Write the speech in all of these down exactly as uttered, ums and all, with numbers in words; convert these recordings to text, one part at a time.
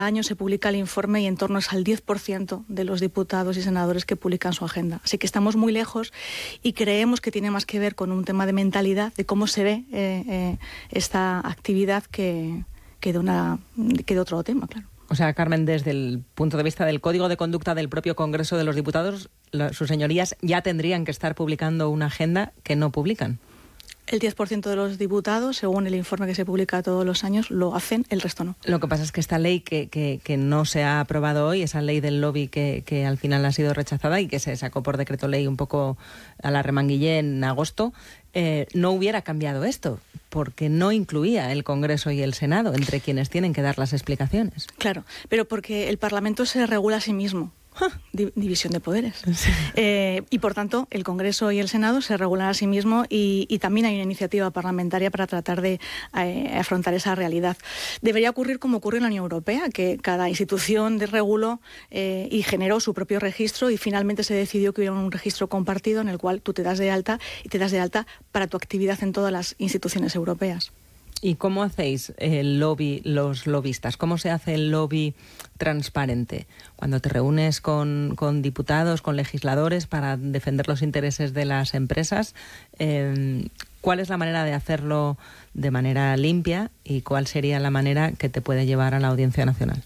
año se publica el informe y en torno es al diez por ciento de los diputados y senadores que publican su agenda. Así que estamos muy lejos y creemos que tiene más que ver con un tema de mentalidad, de cómo se ve eh, eh, esta actividad que, que, de una, que de otro tema, claro. O sea, Carmen, desde el punto de vista del Código de Conducta del propio Congreso de los Diputados, la, sus señorías ya tendrían que estar publicando una agenda que no publican. El diez por ciento de los diputados, según el informe que se publica todos los años, lo hacen, el resto no. Lo que pasa es que esta ley que, que, que no se ha aprobado hoy, esa ley del lobby que, que al final ha sido rechazada y que se sacó por decreto ley un poco a la remanguillé en agosto, eh, no hubiera cambiado esto, porque no incluía el Congreso y el Senado entre quienes tienen que dar las explicaciones. Claro, pero porque el Parlamento se regula a sí mismo. División de poderes. Sí. Eh, y por tanto, el Congreso y el Senado se regulan a sí mismos y, y también hay una iniciativa parlamentaria para tratar de eh, afrontar esa realidad. Debería ocurrir como ocurre en la Unión Europea, que cada institución reguló eh, y generó su propio registro y finalmente se decidió que hubiera un registro compartido en el cual tú te das de alta y te das de alta para tu actividad en todas las instituciones europeas. ¿Y cómo hacéis el lobby, los lobistas? ¿Cómo se hace el lobby transparente? Cuando te reúnes con, con diputados, con legisladores para defender los intereses de las empresas, eh, ¿cuál es la manera de hacerlo de manera limpia y cuál sería la manera que te puede llevar a la Audiencia Nacional?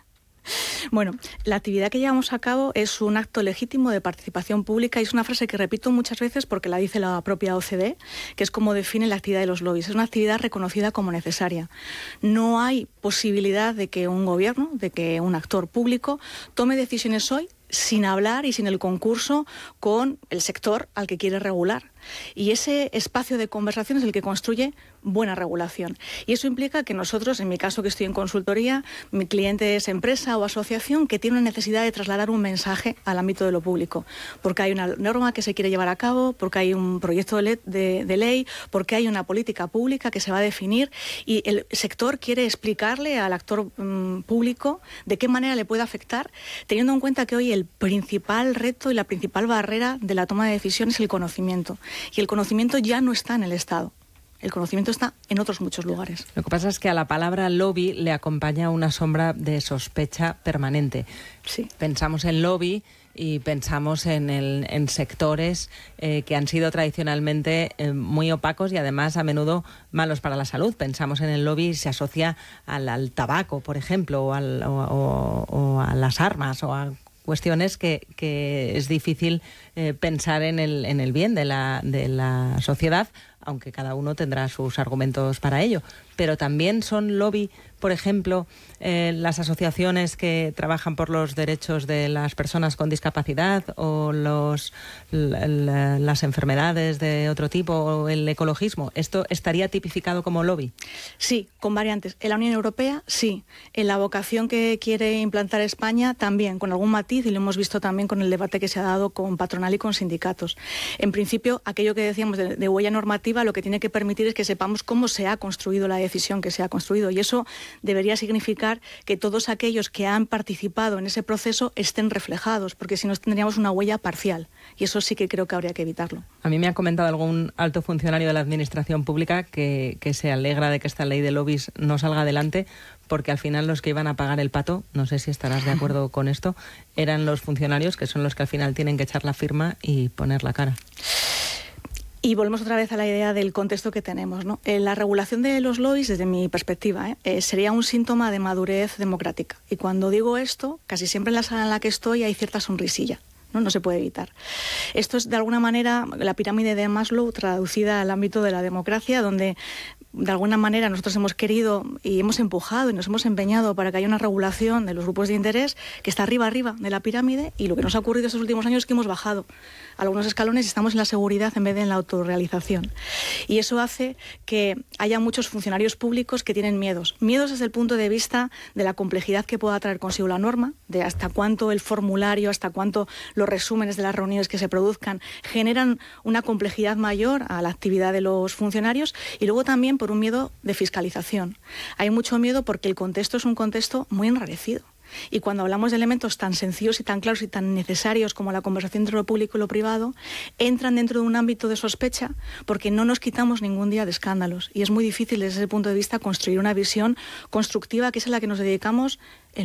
Bueno, la actividad que llevamos a cabo es un acto legítimo de participación pública y es una frase que repito muchas veces porque la dice la propia O C D E, que es como define la actividad de los lobbies. Es una actividad reconocida como necesaria. No hay posibilidad de que un gobierno, de que un actor público tome decisiones hoy sin hablar y sin el concurso con el sector al que quiere regular. Y ese espacio de conversación es el que construye buena regulación. Y eso implica que nosotros, en mi caso que estoy en consultoría, mi cliente es empresa o asociación que tiene una necesidad de trasladar un mensaje al ámbito de lo público. Porque hay una norma que se quiere llevar a cabo, porque hay un proyecto de ley, de, de ley porque hay una política pública que se va a definir y el sector quiere explicarle al actor um, público de qué manera le puede afectar, teniendo en cuenta que hoy el principal reto y la principal barrera de la toma de decisiones es el conocimiento. Y el conocimiento ya no está en el Estado. El conocimiento está en otros muchos lugares. Lo que pasa es que a la palabra lobby le acompaña una sombra de sospecha permanente. Sí. Pensamos en lobby y pensamos en, el, en sectores eh, que han sido tradicionalmente eh, muy opacos y además a menudo malos para la salud. Pensamos en el lobby y se asocia al, al tabaco, por ejemplo, o, al, o, o, o a las armas o a cuestiones que, que es difícil eh, pensar en el, en el bien de la, de la sociedad, aunque cada uno tendrá sus argumentos para ello. Pero también son lobby, por ejemplo, eh, las asociaciones que trabajan por los derechos de las personas con discapacidad o los, la, la, las enfermedades de otro tipo o el ecologismo. ¿Esto estaría tipificado como lobby? Sí, con variantes. En la Unión Europea, sí. En la vocación que quiere implantar España, también, con algún matiz, y lo hemos visto también con el debate que se ha dado con patronal y con sindicatos. En principio, aquello que decíamos de, de huella normativa, lo que tiene que permitir es que sepamos cómo se ha construido la decisión que se ha construido y eso debería significar que todos aquellos que han participado en ese proceso estén reflejados, porque si no tendríamos una huella parcial y eso sí que creo que habría que evitarlo. A mí me ha comentado algún alto funcionario de la Administración Pública que, que se alegra de que esta ley de lobbies no salga adelante porque al final los que iban a pagar el pato, no sé si estarás de acuerdo con esto, eran los funcionarios que son los que al final tienen que echar la firma y poner la cara. Y volvemos otra vez a la idea del contexto que tenemos, ¿no? Eh, la regulación de los lobbies, desde mi perspectiva, ¿eh? Eh, sería un síntoma de madurez democrática. Y cuando digo esto, casi siempre en la sala en la que estoy hay cierta sonrisilla. ¿no? No se puede evitar. Esto es, de alguna manera, la pirámide de Maslow traducida al ámbito de la democracia, donde de alguna manera nosotros hemos querido y hemos empujado y nos hemos empeñado para que haya una regulación de los grupos de interés que está arriba, arriba de la pirámide, y lo que nos ha ocurrido estos últimos años es que hemos bajado algunos escalones y estamos en la seguridad en vez de en la autorrealización. Y eso hace que haya muchos funcionarios públicos que tienen miedos. Miedos desde el punto de vista de la complejidad que pueda traer consigo la norma, de hasta cuánto el formulario, hasta cuánto los resúmenes de las reuniones que se produzcan generan una complejidad mayor a la actividad de los funcionarios, y luego también por un miedo de fiscalización. Hay mucho miedo porque el contexto es un contexto muy enrarecido. Y cuando hablamos de elementos tan sencillos y tan claros y tan necesarios como la conversación entre lo público y lo privado, entran dentro de un ámbito de sospecha porque no nos quitamos ningún día de escándalos. Y es muy difícil desde ese punto de vista construir una visión constructiva, que es a la que nos dedicamos en